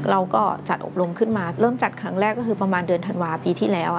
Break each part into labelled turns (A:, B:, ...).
A: เราก็จัดอบรมขึ้นมาเริ่มจัดครั้งแรกก็คือประมาณเดือนธันวาปีที่แล้ว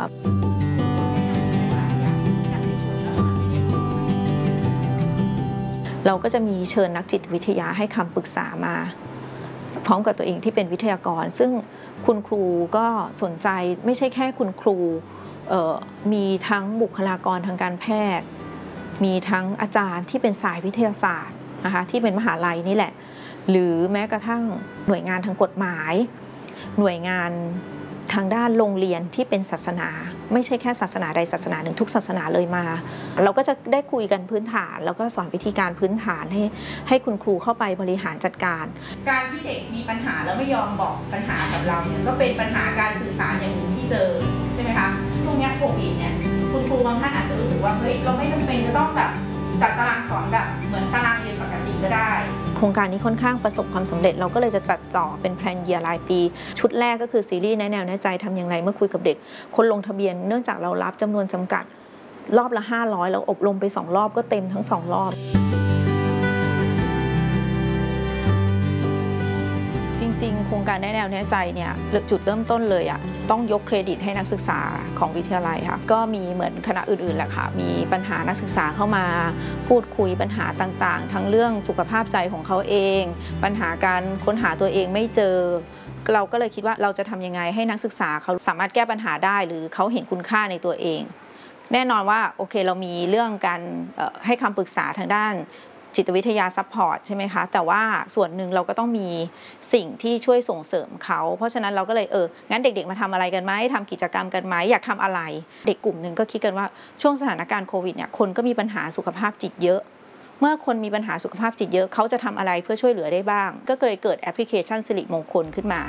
A: เราก็จะมีเชิญนักจิตวิทยาให้คำปรึกษามาพร้อมกับตัวเองที่เป็นวิทยากรซึ่งคุณครูก็สนใจไม่ใช่แค่คุณครูมีทั้งบุคลากรทางการแพทย์มีทั้งอาจารย์ที่เป็นสายวิทยาศาสตร์นะคะที่เป็นมหาลัยนี่แหละหรือแม้กระทั่งหน่วยงานทางกฎหมายหน่วยงานทางด้านโรงเรียนที่เป็นศาสนาไม่ใช่แค่ศาสนาใดศาสนาหนึ่งทุกศาสนาเลยมาเราก็จะได้คุยกันพื้นฐานแล้วก็สอนวิธีการพื้นฐานให้คุณครูเข้าไปบริหารจัดการที่เด็กมีปัญหาแล้วไม่ยอมบอกปัญหากับเราเนี่ยก็เป็นปัญหาการสื่อสารอย่างหนึ่งที่เจอใช่ไหมคะช่วงนี้โควิดเนี่ยคุณครูบางท่านอาจจะรู้สึกว่าเฮ้ยเราไม่จำเป็นจะต้องแบบจัดตารางสอนแบบเหมือนตารางเรียนปกติก็ได้โครงการนี้ค่อนข้างประสบความสำเร็จเราก็เลยจะจัดต่อเป็นแพลนเยียร์รายปีชุดแรกก็คือซีรีส์แนะแนวแนะใจทำอย่างไรเมื่อคุยกับเด็กคนลงทะเบียนเนื่องจากเรารับจำนวนจำกัดรอบละ500เราอบรมไป2รอบก็เต็มทั้ง2รอบจริงๆโครงการแนะแนวแนะใจเนี่ยจุดเริ่มต้นเลยต้องยกเครดิตให้นักศึกษาของวิทยาลัยค่ะก็มีเหมือนคณะอื่นๆแหละค่ะมีปัญหานักศึกษาเข้ามาพูดคุยปัญหาต่างๆทั้งเรื่องสุขภาพใจของเขาเองปัญหาการค้นหาตัวเองไม่เจอเราก็เลยคิดว่าเราจะทำยังไงให้นักศึกษาเขาสามารถแก้ปัญหาได้หรือเขาเห็นคุณค่าในตัวเองแน่นอนว่าโอเคเรามีเรื่องการให้คำปรึกษาทางด้านจิตวิทยาซัพพอร์ตใช่ไหมคะแต่ว่าส่วนหนึ่งเราก็ต้องมีสิ่งที่ช่วยส่งเสริมเขาเพราะฉะนั้นเราก็เลยงั้นเด็กๆมาทำอะไรกันไหมทำกิจกรรมกันไหมอยากทำอะไรเด็กกลุ่มหนึ่งก็คิดกันว่าช่วงสถานการณ์โควิดเนี่ยคนก็มีปัญหาสุขภาพจิตเยอะเมื่อคนมีปัญหาสุขภาพจิตเยอะเขาจะทำอะไรเพื่อช่วยเหลือได้บ้างก็เลยเกิดแอปพลิเคชันสิริมงคลขึ้นมา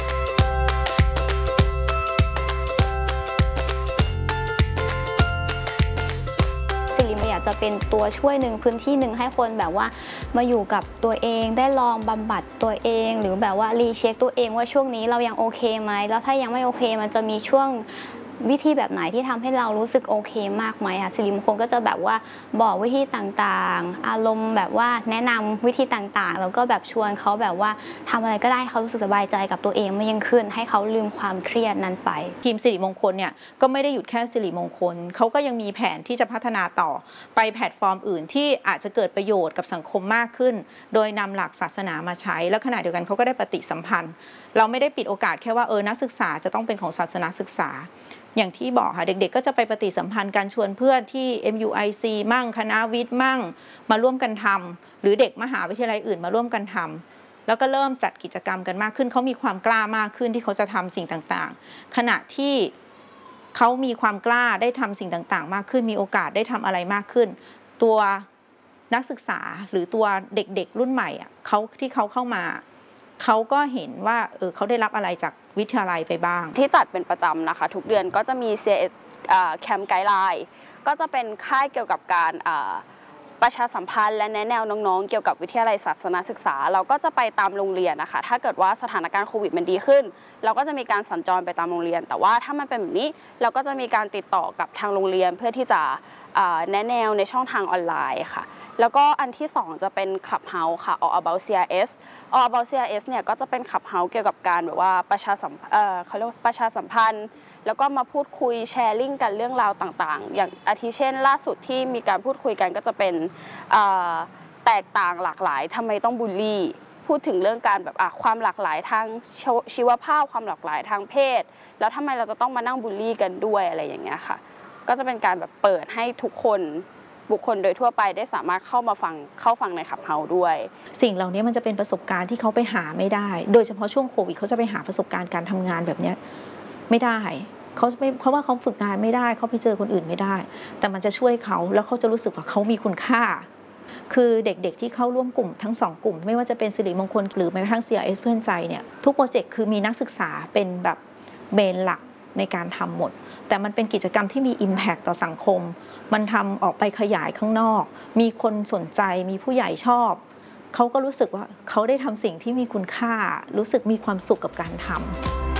B: อยากจะเป็นตัวช่วยหนึ่งพื้นที่หนึ่งให้คนแบบว่ามาอยู่กับตัวเองได้ลองบำบัดตัวเองหรือแบบว่ารีเช็คตัวเองว่าช่วงนี้เรายังโอเคไหมแล้วถ้ายังไม่โอเคมันจะมีช่วงวิธีแบบไหนที่ทำให้เรารู้สึกโอเคมากไหมค่ะสิริมงคลก็จะแบบว่าบอกวิธีต่างๆอารมณ์แบบว่าแนะนำวิธีต่างๆแล้วก็แบบชวนเขาแบบว่าทำอะไรก็ได้เขารู้สึกสบายใจกับตัวเองไม่ยิ่งขึ้นให้เขาลืมความเครียดนั้นไป
A: ทีมสิริมงคลเนี่ยก็ไม่ได้หยุดแค่สิริมงคลเขาก็ยังมีแผนที่จะพัฒนาต่อไปแพลตฟอร์มอื่นที่อาจจะเกิดประโยชน์กับสังคมมากขึ้นโดยนำหลักศาสนามาใช้แล้วขณะเดียวกันเขาก็ได้ปฏิสัมพันธ์เราไม่ได้ปิดโอกาสแค่ว่านักศึกษาจะต้องเป็นของศาสนาศึกษาอย่างที่บอกค่ะเด็กๆก็จะไปปฏิสัมพันธ์การชวนเพื่อนที่ MUIC มั่งคณะวิทย์มั่งมาร่วมกันทำหรือเด็กมหาวิทยาลัยอื่นมาร่วมกันทำแล้วก็เริ่มจัดกิจกรรมกันมากขึ้นเขามีความกล้ามากขึ้นที่เขาจะทำสิ่งต่างๆขณะที่เขามีความกล้าได้ทำสิ่งต่างๆมากขึ้นมีโอกาสได้ทำอะไรมากขึ้นตัวนักศึกษาหรือตัวเด็กๆรุ่นใหม่ที่เขาเข้ามาเขาก็เห็นว่าเขาได้รับอะไรจากวิทยาลัยไปบ้าง
C: ที่จัดเป็นประจำนะคะทุกเดือนก็จะมี CIS แคมป์ไกด์ไลน์ก็จะเป็นค่ายเกี่ยวกับการประชาสัมพันธ์และแนะแนวน้องๆเกี่ยวกับวิทยาลัยศาสนศึกษาเราก็จะไปตามโรงเรียนนะคะถ้าเกิดว่าสถานการณ์โควิดมันดีขึ้นเราก็จะมีการสัญจรไปตามโรงเรียนแต่ว่าถ้ามันเป็นแบบนี้เราก็จะมีการติดต่อกับทางโรงเรียนเพื่อที่จะแนะแนวในช่องทางออนไลน์ค่ะแล้วก็อันที่2จะเป็น Clubhouse ค่ะ All About CRS All About CRS เนี่ยก็จะเป็น Clubhouse เกี่ยวกับการแบบว่าเขาเรียกว่าประชาสัมพันธ์แล้วก็มาพูดคุยแชร์ลิงก์กันเรื่องราวต่างๆอย่างอาทิเช่นล่าสุดที่มีการพูดคุยกันก็จะเป็นแตกต่างหลากหลายทำไมต้องบูลลี่พูดถึงเรื่องการแบบความหลากหลายทางชีวภาพความหลากหลายทางเพศแล้วทำไมเราจะต้องมานั่งบูลลี่กันด้วยอะไรอย่างเงี้ยค่ะก็จะเป็นการแบบเปิดให้ทุกคนบุคคลโดยทั่วไปได้สามารถเข้าฟังในขับเฮาด้วย
A: สิ่งเหล่านี้มันจะเป็นประสบการณ์ที่เขาไปหาไม่ได้โดยเฉพาะช่วงโควิดเขาจะไปหาประสบการณ์การทำงานแบบนี้ไม่ได้เพราะว่าเขาฝึกงานไม่ได้เขาไปเจอคนอื่นไม่ได้แต่มันจะช่วยเขาแล้วเขาจะรู้สึกว่าเขามีคุณค่าคือเด็กๆที่เข้าร่วมกลุ่มทั้ง2กลุ่มไม่ว่าจะเป็นสิริมงคลหรือแม้กระทั่ง CRS เพื่อนใจเนี่ยทุกโปรเจกต์คือมีนักศึกษาเป็นแบบเมนหลักในการทำหมดแต่มันเป็นกิจกรรมที่มี impact ต่อสังคมมันทำออกไปขยายข้างนอกมีคนสนใจมีผู้ใหญ่ชอบเขาก็รู้สึกว่าเขาได้ทำสิ่งที่มีคุณค่ารู้สึกมีความสุขกับการทำ